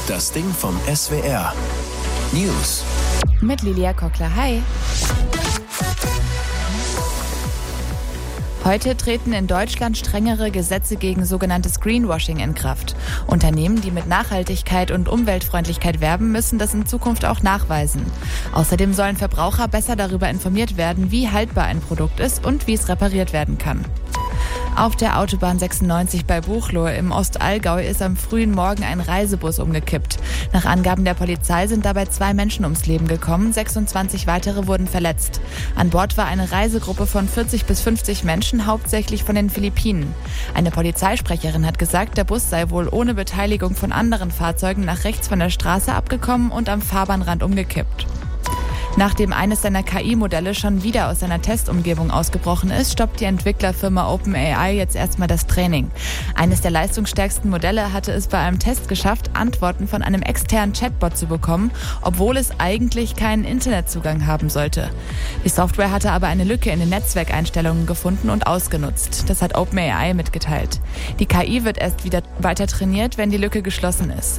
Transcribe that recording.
Das Ding vom SWR. News. Mit Lilia Kockler. Hi. Heute treten in Deutschland strengere Gesetze gegen sogenanntes Greenwashing in Kraft. Unternehmen, die mit Nachhaltigkeit und Umweltfreundlichkeit werben, müssen das in Zukunft auch nachweisen. Außerdem sollen Verbraucher besser darüber informiert werden, wie haltbar ein Produkt ist und wie es repariert werden kann. Auf der Autobahn 96 bei Buchloe im Ostallgäu ist am frühen Morgen ein Reisebus umgekippt. Nach Angaben der Polizei sind dabei 2 Menschen ums Leben gekommen, 26 weitere wurden verletzt. An Bord war eine Reisegruppe von 40 bis 50 Menschen, hauptsächlich von den Philippinen. Eine Polizeisprecherin hat gesagt, der Bus sei wohl ohne Beteiligung von anderen Fahrzeugen nach rechts von der Straße abgekommen und am Fahrbahnrand umgekippt. Nachdem eines seiner KI-Modelle schon wieder aus seiner Testumgebung ausgebrochen ist, stoppt die Entwicklerfirma OpenAI jetzt erstmal das Training. Eines der leistungsstärksten Modelle hatte es bei einem Test geschafft, Antworten von einem externen Chatbot zu bekommen, obwohl es eigentlich keinen Internetzugang haben sollte. Die Software hatte aber eine Lücke in den Netzwerkeinstellungen gefunden und ausgenutzt. Das hat OpenAI mitgeteilt. Die KI wird erst wieder weiter trainiert, wenn die Lücke geschlossen ist.